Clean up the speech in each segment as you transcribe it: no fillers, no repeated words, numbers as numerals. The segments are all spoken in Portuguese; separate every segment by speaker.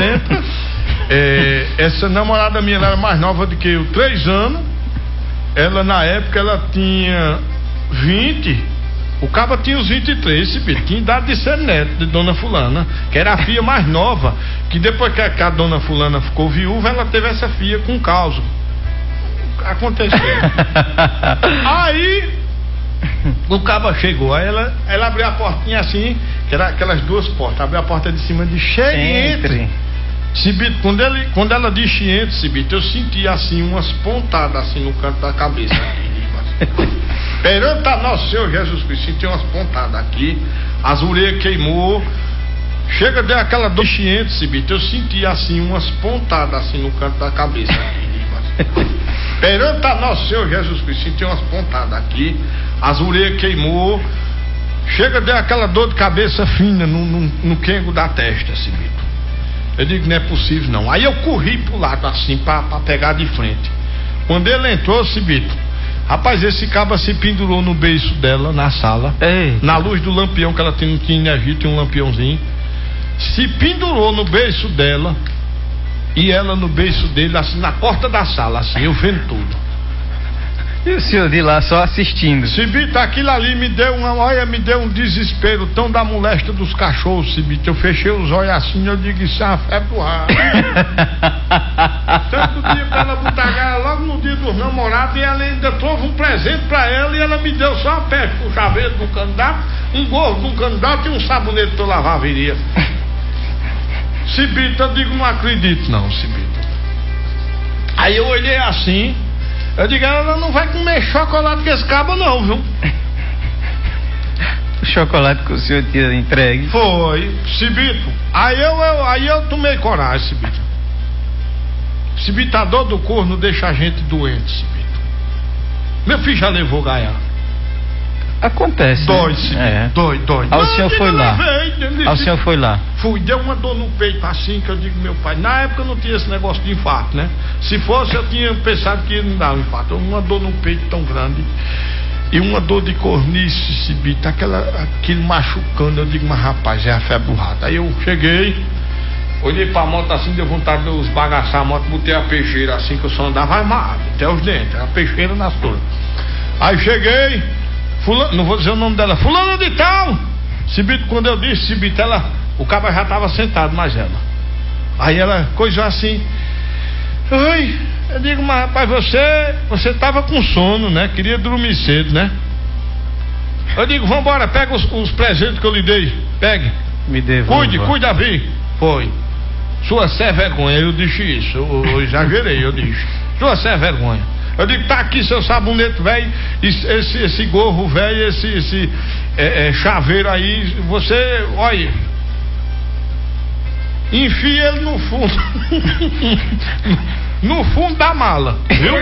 Speaker 1: 80. Essa namorada minha, ela era mais nova do que eu, 3 anos. Ela, na época, ela tinha 20. O caba tinha os 23, esse bicho. Tinha idade de ser neto de dona fulana, que era a filha mais nova. Que depois que a dona fulana ficou viúva, ela teve essa filha com causa. Aconteceu. Aí o caba chegou, aí ela abriu a portinha assim, que era aquelas 2 portas, abriu a porta de cima de cheio e entre. Cibito, quando ela disse entre, Cibito, eu senti assim umas pontadas assim no canto da cabeça aqui. Perante a nosso Senhor Jesus Cristo, senti umas pontadas aqui, as orelhas queimou. Chega, deu aquela dor entre, Cibito, eu senti assim umas pontadas assim no canto da cabeça aqui. Perante a nosso Senhor Jesus Cristo, senti umas pontadas aqui, as orelhas queimou. Chega, deu aquela dor de cabeça fina no quengo da testa, Cibito. Eu digo, não é possível não. Aí eu corri pro lado assim, pra pegar de frente. Quando ele entrou, Cibito, rapaz, esse caba se pendurou no beiço dela, na sala. Eita. Na luz do lampião, que ela não tinha energia, tinha um lampiãozinho. Se pendurou no beiço dela. E ela no beiço dele, assim, na porta da sala, assim, eu vendo tudo.
Speaker 2: E o senhor de lá só assistindo?
Speaker 1: Cibito, aquilo ali me deu um desespero tão da molesta dos cachorros, Cibito. Eu fechei os olhos assim, eu digo, isso é uma febre do ar. Tanto dia pra ela botar logo no dia dos namorados, e ela ainda trouxe um presente pra ela, e ela me deu só uma peste pro chaveiro de um candidato, um gorro de um candidato e um sabonete pra eu lavar a viria. Cibito, eu digo, não acredito não, Cibito. Aí eu olhei assim, eu digo, ela não vai comer chocolate com esse cabo não, viu?
Speaker 2: O chocolate que o senhor tinha entregue?
Speaker 1: Foi, Cibito. Aí eu tomei coragem, Cibito. Cibito, a dor do corno deixa a gente doente, Cibito. Meu filho já levou gaiá.
Speaker 2: Acontece.
Speaker 1: Dói, Cibito. Dói.
Speaker 2: O senhor foi lá? O senhor foi lá?
Speaker 1: Fui, deu uma dor no peito assim, que eu digo, meu pai, na época não tinha esse negócio de infarto, né? Se fosse, eu tinha pensado que não dava infarto. Uma dor no peito tão grande. E uma dor de cornice, Cibito, aquilo machucando. Eu digo, mas rapaz, é a febre do rato. Aí eu cheguei, olhei pra moto assim, deu vontade de esbagaçar a moto, botei a peixeira assim, que eu só andava armado, até os dentes, a peixeira nas torres. Aí cheguei, não vou dizer o nome dela, fulano de tal. Cibito, quando eu disse, Cibito, o cabra já estava sentado, mas ela. Aí ela coisou assim. Oi, eu digo, mas rapaz, você estava com sono, né? Queria dormir cedo, né? Eu digo, vambora, pega os presentes que eu lhe dei. Pegue.
Speaker 2: Me devolva.
Speaker 1: Cuide, Davi. Foi. Sua sé vergonha, eu disse isso. Eu exagerei, eu disse. Sua sé vergonha. Eu digo, tá aqui seu sabonete velho, esse gorro velho, esse chaveiro aí, você, olha, enfia ele no fundo, no fundo da mala, viu?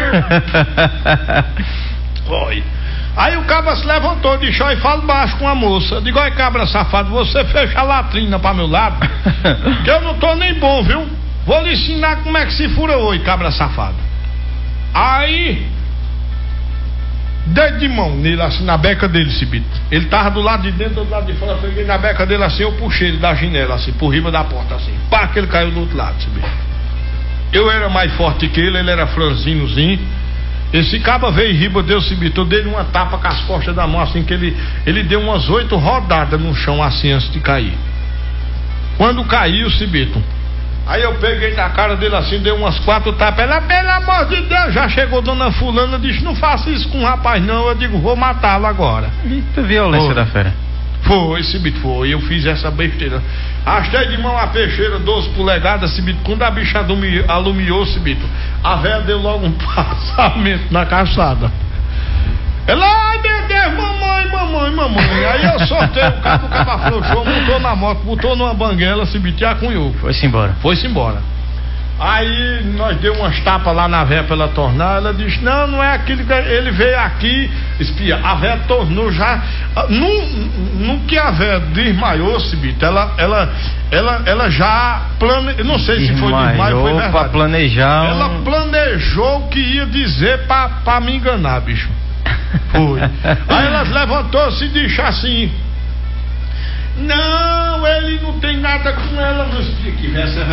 Speaker 1: Olha. Aí o cabra se levantou, disse, e fala baixo com a moça. Eu digo, olha, cabra safado, você fecha a latrina pra meu lado, que eu não tô nem bom, viu? Vou lhe ensinar como é que se fura oi, cabra safado. Aí, dedo de mão nele, assim, na beca dele, Cibito. Ele tava do lado de dentro, do lado de fora, eu peguei na beca dele assim, eu puxei ele da janela, assim, por riba da porta, assim. Pá, que ele caiu do outro lado, Cibito. Eu era mais forte que ele era franzinozinho. Esse caba veio em riba, deu, Cibito, eu dei uma tapa com as costas da mão, assim, que ele deu umas 8 rodadas no chão, assim, antes de cair. Quando caiu, Cibito, aí eu peguei na cara dele assim, dei umas 4 tapas. Ela, pelo amor de Deus, já chegou dona fulana, disse, não faça isso com o rapaz não. Eu digo, vou matá-lo agora.
Speaker 2: Eita violência da fera.
Speaker 1: Foi, Cibito, foi. Eu fiz essa besteira. Arrastei de mão a peixeira, 12 polegadas, Cibito. Quando a bicha alumiou, Cibito, a velha deu logo um passamento na calçada. Ela, ai meu Deus, mamãe. Aí eu soltei o cabo afrouxou, montou na moto, botou numa banguela, Cibito, e acunhou.
Speaker 2: Foi-se embora.
Speaker 1: Aí nós deu umas tapas lá na véia pra ela tornar. Ela disse, não é aquilo que ele veio aqui, espia. A véia tornou já. No que a véia desmaiou, Cibito, ela já planejou. Não sei se foi desmaio, foi verdade.
Speaker 2: Pra planejar.
Speaker 1: Ela planejou o que ia dizer pra me enganar, bicho. Foi. Aí ela levantou-se e disse assim: não, ele não tem nada com ela, não. Que